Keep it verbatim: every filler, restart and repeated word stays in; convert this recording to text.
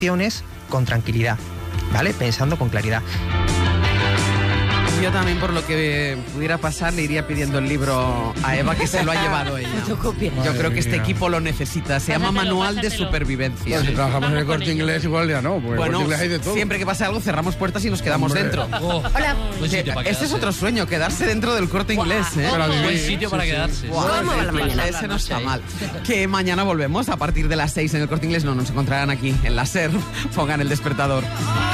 con tranquilidad, ¿vale? Pensando con claridad. Yo también, por lo que pudiera pasar, le iría pidiendo el libro a Eva, que se lo ha llevado ella. Yo creo que este equipo lo necesita. Se llama Manual de Supervivencia. Bueno, si trabajamos en el Corte Inglés, igual ya no. Porque bueno, en el Corte Inglés hay de todo. Siempre que pase algo, cerramos puertas y nos quedamos Hombre. dentro. Oh, Hola. buen sitio para Este quedarse. es otro sueño, quedarse dentro del Corte Inglés, ¿eh? Para vivir. Buen sitio para quedarse. Buah, ¿Cómo va la mañana? Ese no está mal. Que mañana volvemos a partir de las seis en el Corte Inglés. No nos encontrarán aquí en la SER. Pongan el despertador.